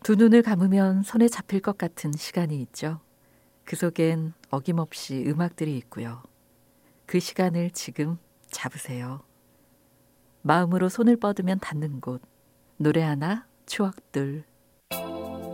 두 눈을 감으면 손에 잡힐 것 같은 시간이 있죠. 그 속엔 어김없이 음악들이 있고요. 그 시간을 지금 잡으세요. 마음으로 손을 뻗으면 닿는 곳. 노래 하나, 추억들.